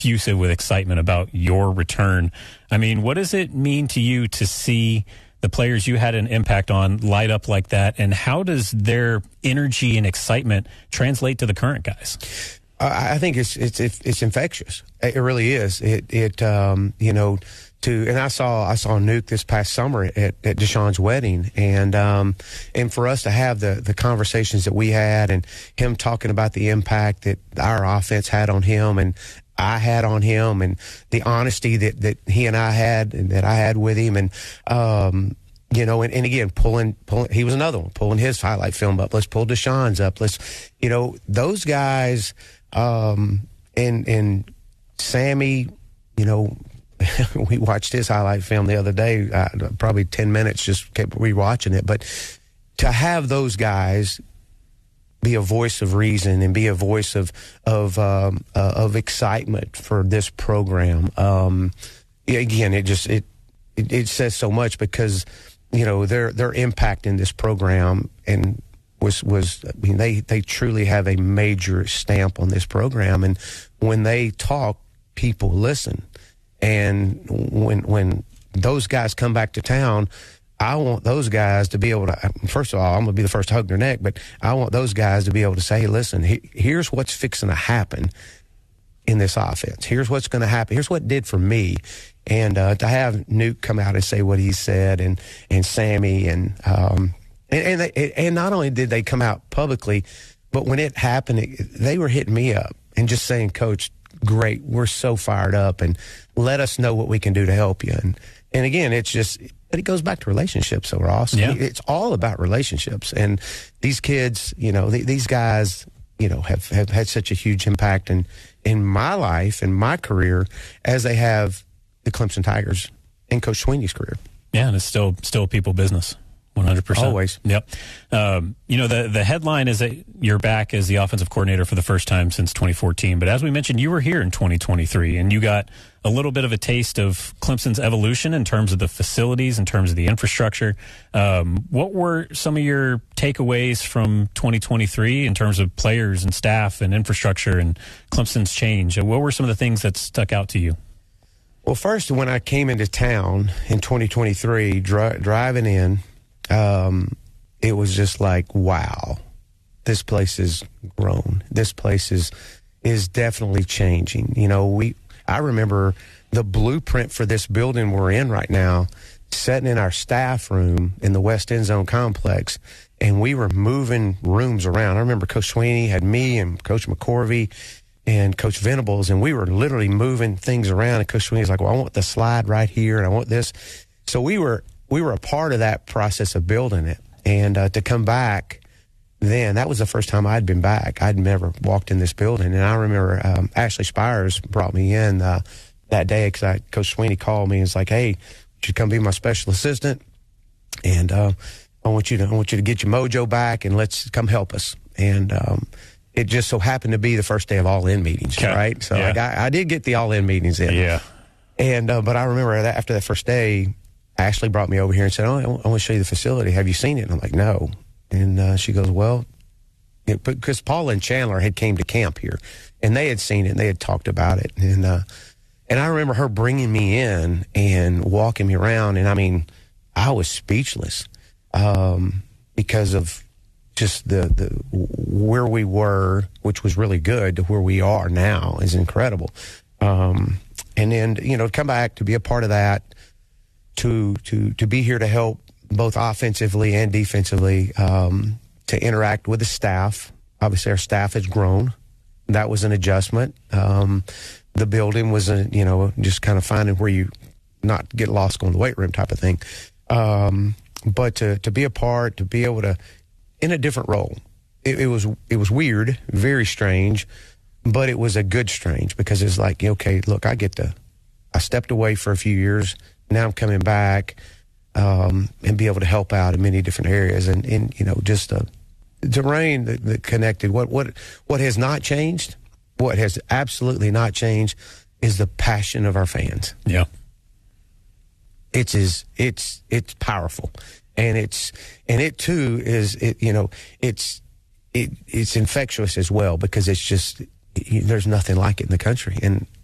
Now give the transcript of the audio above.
effusive with excitement about your return. I mean, what does it mean to you to see the players you had an impact on light up like that, and how does their energy and excitement translate to the current guys? I think it's infectious. It really is. And I saw Nuke this past summer at Deshaun's wedding, and for us to have the conversations that we had, and him talking about the impact that our offense had on him and I had on him, and the honesty that he and I had and that I had with him, and and again, pulling, he was another one, pulling his highlight film up. Let's pull Deshaun's up. Those guys, and Sammy, we watched his highlight film the other day, probably 10 minutes, just kept rewatching it. But to have those guys be a voice of reason and be a voice of excitement for this program, again, it says so much, because their impact in this program and they truly have a major stamp on this program, and when they talk, people listen. And when those guys come back to town, I want those guys to be able to, first of all, I'm going to be the first to hug their neck, but I want those guys to be able to say, hey, listen, here's what's fixing to happen in this offense. Here's what's going to happen. Here's what it did for me. And to have Nuke come out and say what he said, and Sammy, and not only did they come out publicly, but when it happened, they were hitting me up and just saying, Coach, great, we're so fired up, and let us know what we can do to help you. And again, but it goes back to relationships, so Ross. Yeah. It's all about relationships. And these kids, these guys, have had such a huge impact in my life and my career as they have the Clemson Tigers and Coach Sweeney's career. Yeah, and it's still people business. 100%. Always. Yep. The headline is that you're back as the offensive coordinator for the first time since 2014. But as we mentioned, you were here in 2023, and you got a little bit of a taste of Clemson's evolution in terms of the facilities, in terms of the infrastructure. What were some of your takeaways from 2023 in terms of players and staff and infrastructure and Clemson's change? And what were some of the things that stuck out to you? Well, first, when I came into town in 2023, driving in, it was just like, wow, this place has grown. This place is definitely changing. I remember the blueprint for this building we're in right now, sitting in our staff room in the West End Zone complex, and we were moving rooms around. I remember Coach Sweeney had me and Coach McCorvey and Coach Venables, and we were literally moving things around. And Coach Sweeney's like, well, I want the slide right here, and I want this. So we were a part of that process of building it. And to come back then, that was the first time I'd been back. I'd never walked in this building. And I remember Ashley Spires brought me in that day, because Coach Sweeney called me and was like, hey, you should come be my special assistant. And I want you to get your mojo back, and let's come help us. And it just so happened to be the first day of all-in meetings, okay. Right? So yeah. I did get the all-in meetings in. Yeah. And but I remember after that first day, Ashley brought me over here and said, I want to show you the facility. Have you seen it? And I'm like, no. And she goes, well, because Paula and Chandler had came to camp here, and they had seen it, and they had talked about it. And I remember her bringing me in and walking me around, and I mean, I was speechless because of just the where we were, which was really good, to where we are now is incredible. And then, to come back to be a part of that, to be here to help both offensively and defensively, to interact with the staff. Obviously, our staff has grown. That was an adjustment. The building was, just kind of finding where you not get lost going to the weight room type of thing. But to be a part, to be able to, in a different role, it was weird, very strange, but it was a good strange, because it's like, okay, look, I stepped away for a few years. Now I'm coming back and be able to help out in many different areas, and just to remain the connected. What has not changed, what has absolutely not changed, is the passion of our fans. Yeah, it's powerful, and it too is it's infectious as well, because it's just there's nothing like it in the country, and